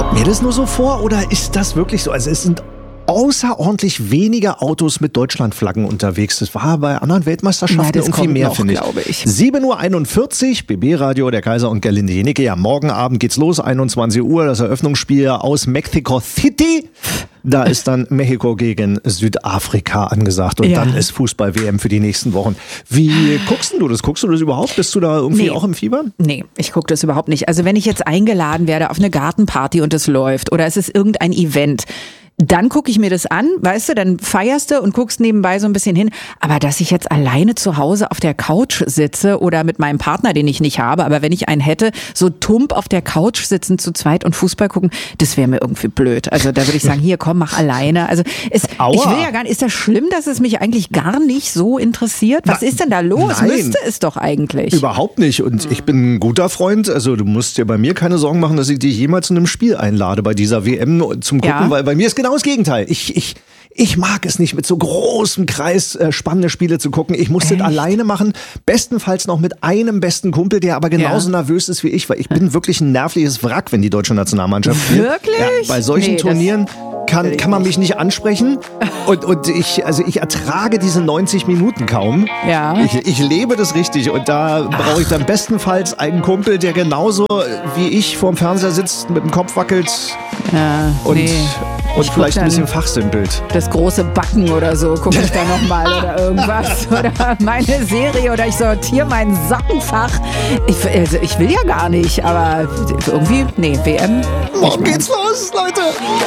Kommt mir das nur so vor oder ist das wirklich so? Also es sind außerordentlich wenige Autos mit Deutschlandflaggen unterwegs. Das war bei anderen Weltmeisterschaften irgendwie mehr, finde ich. 7:41 Uhr, BB-Radio, der Kaiser und Gerlinde Jennecke. Ja, morgen Abend geht's los, 21 Uhr, das Eröffnungsspiel aus Mexico City. Da ist dann Mexiko gegen Südafrika angesagt und dann ist Fußball-WM für die nächsten Wochen. Wie guckst du das? Guckst du das überhaupt? Bist du da irgendwie auch im Fieber? Nee, ich gucke das überhaupt nicht. Also wenn ich jetzt eingeladen werde auf eine Gartenparty und es läuft oder es ist irgendein Event, dann gucke ich mir das an, weißt du, dann feierst du und guckst nebenbei so ein bisschen hin. Aber dass ich jetzt alleine zu Hause auf der Couch sitze oder mit meinem Partner, den ich nicht habe, aber wenn ich einen hätte, so tump auf der Couch sitzen zu zweit und Fußball gucken, das wäre mir irgendwie blöd. Also da würde ich sagen, hier komm, mach alleine. Also ich will ja gar nicht, ist das schlimm, dass es mich eigentlich gar nicht so interessiert? Was ist denn da los? Nein, müsste es doch eigentlich. Überhaupt nicht. Und ich bin ein guter Freund. Also du musst dir bei mir keine Sorgen machen, dass ich dich jemals zu einem Spiel einlade bei dieser WM zum Gucken, weil bei mir ist genau das Gegenteil. Ich mag es nicht, mit so großem Kreis spannende Spiele zu gucken. Ich muss das alleine machen, bestenfalls noch mit einem besten Kumpel, der aber genauso nervös ist wie ich, weil ich bin wirklich ein nervliches Wrack, wenn die deutsche Nationalmannschaft spielt. Wirklich? Ja, bei solchen Turnieren kann man mich nicht ansprechen und ich ertrage diese 90 Minuten kaum. Ja. Ich lebe das richtig und da brauche ich dann bestenfalls einen Kumpel, der genauso wie ich vorm Fernseher sitzt, mit dem Kopf wackelt und vielleicht ein bisschen fachsimpelt. Das große Backen oder so gucke ich da nochmal oder irgendwas. Oder meine Serie oder ich sortiere mein Sockenfach. Ich will ja gar nicht, aber irgendwie, WM. Morgen geht's los, Leute!